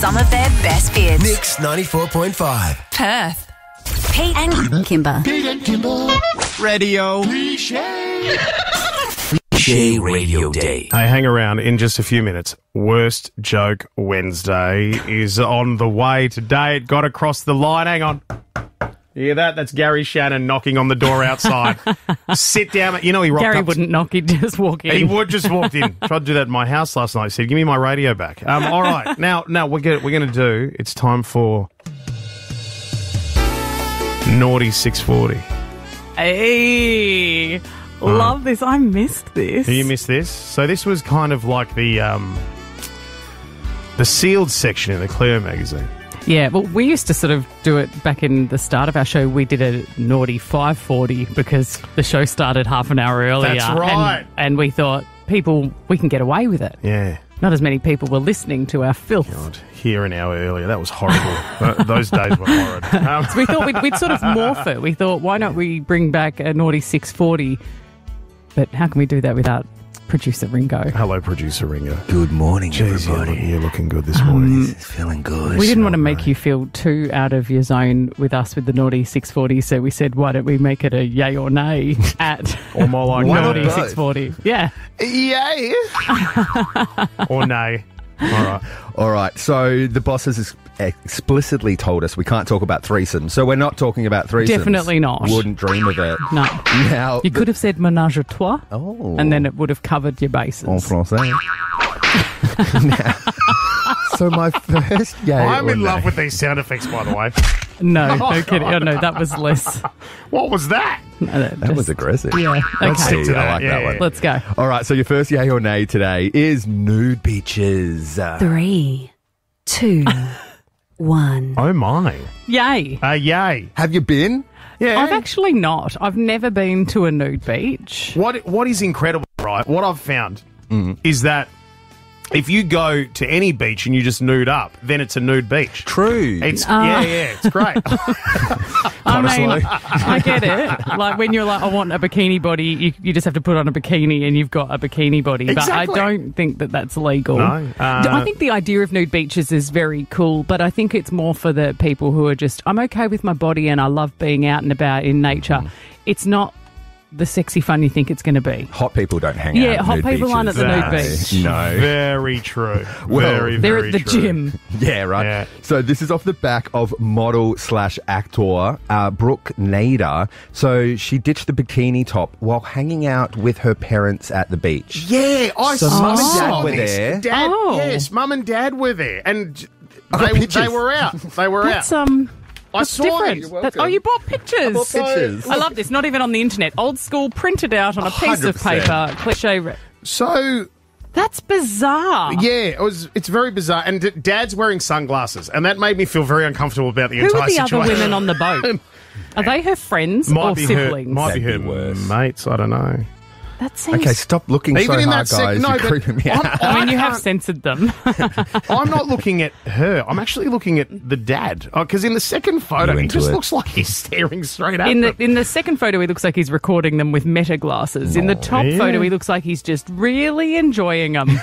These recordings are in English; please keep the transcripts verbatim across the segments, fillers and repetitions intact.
Some of their best bits. Mix ninety-four point five. Perth. Pete and Kimber. Pete and Kimber. Radio. Cliche. Cliche Radio Day. Hey, hang around in just a few minutes. Worst Joke Wednesday is on the way today. It got across the line. Hang on. You hear that? That's Gary Shannon knocking on the door outside. Sit down. You know, he rocked Gary up. wouldn't knock, he'd just walk in. He would just walked in. Tried to do that in my house last night. He said, give me my radio back. Um, all right. Now, now we're going we're gonna do, it's time for Naughty six forty. Hey, love this. I missed this. You missed this? So this was kind of like the um, the sealed section in the Cleo magazine. Yeah, well, we used to sort of do it back in the start of our show. We did a naughty five forty because the show started half an hour earlier. That's right. And, and we thought, people, we can get away with it. Yeah. Not as many people were listening to our filth. God, here an hour earlier. That was horrible. Th- Those days were horrid. Um, So we thought we'd, we'd sort of morph it. We thought, why not we bring back a naughty six forty? But how can we do that without producer Ringo? hello, producer Ringo. Good morning, Jeez, you're, everybody. you're looking good this morning. This is feeling good. We didn't want to make you feel too out of your zone with us with the naughty six forty, so we said, why don't we make it a yay or nay at Or more like Why not naughty both? six forty? Yeah. Yay! or nay. All right. All right, so the boss has ex- explicitly told us we can't talk about threesomes, so we're not talking about threesomes. Definitely not. Wouldn't dream of it. No. Now, You could have said menage a trois, Oh. and then it would have covered your bases. En français. Now, so my first yay I'm or in love nay- with these sound effects, by the way. No, no kidding. Oh, no, that was less. What was that? No, that That was just- aggressive. Yeah. Let's Okay. stick to I that. like yeah, that yeah, one. yeah. Let's go. All right, so your first yay or nay today is nude beaches. Uh, Three, two, one. Oh, my. Yay. Uh, yay. have you been? Yeah. I've actually not. I've never been to a nude beach. What What is incredible, right? What I've found is that if you go to any beach and you just nude up, then it's a nude beach. True. It's yeah, yeah, it's great. I mean, Honestly. I get it. Like when you're like, I want a bikini body, you, you just have to put on a bikini and you've got a bikini body. Exactly. But I don't think that that's legal. No, uh, I think the idea of nude beaches is very cool, but I think it's more for the people who are just, I'm okay with my body and I love being out and about in nature. It's not the sexy fun you think it's going to be. Hot people don't hang Yeah, out. at hot nude people aren't at the nude That's beach. No. Very true. Well, very, They're very at the true. gym. Yeah, right. Yeah. So this is off the back of model slash actor uh, Brooke Nader. So she ditched the bikini top while hanging out with her parents at the beach. Yeah, I So saw mum and dad were this. there. Dad, Oh. yes, mum and dad were there, and got they, pictures. they were out. They were That's out. um I that's saw different. this. That's, oh, you bought pictures. I bought pictures. I love this. Not even on the internet. Old school, printed out on a piece one hundred of percent. paper. Cliche. re- So That's bizarre. yeah, it was. It's very bizarre, and d- Dad's wearing sunglasses, and that made me feel very uncomfortable about the Who entire are the situation. other women on the boat? Are they her friends might or be siblings? her, might be her That'd be worse. mates. I don't know. That seems. Okay, stop looking Even so in hard, that sec- guys. no, You're but creeping me I'm- out. I mean, you have can't- censored them. I'm not looking at her. I'm actually looking at the dad. Because in the second photo, You he into just it. looks like he's staring straight at In the them. in the second photo, he looks like he's recording them with meta glasses. In the top yeah. photo, he looks like he's just really enjoying them.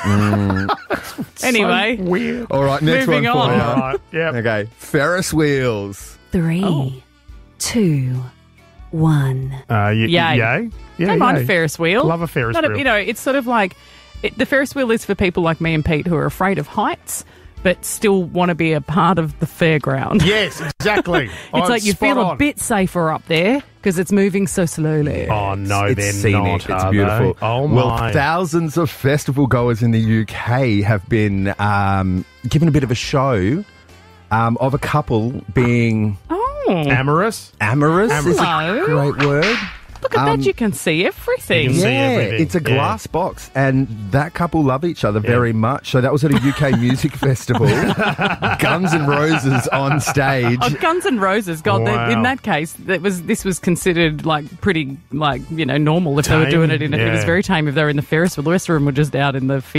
Anyway, So weird. All right, next Moving one for on. you. All right. Yeah. Okay, Ferris wheels. Three, two, one. Uh, y- Yay. Yay. Yeah, don't mind yay. a Ferris wheel. Love a Ferris Not wheel. you know, it's sort of like it, the Ferris wheel is for people like me and Pete who are afraid of heights, but still want to be a part of the fairground. Yes, exactly. It's Oh, like you spot feel on. a bit safer up there because it's moving so slowly. Oh no, it's they're scenic. not. It's are beautiful. they? Oh Well, my! thousands of festival goers in the U K have been um, given a bit of a show um, of a couple being Oh, Amorous. amorous. Is a Hello. great word. look at um, that! You can see everything. You can see Yeah, everything. it's a Yeah. glass box, and that couple love each other very much. So that was at a U K music festival. Guns N' Roses on stage. Oh, Guns N' Roses, God! they- Wow. In that case, that was this was considered like pretty, like you know, normal if they were Tame, doing it in. It was yeah. very tame if they were in the Ferris wheel. The rest of them were just out in the field.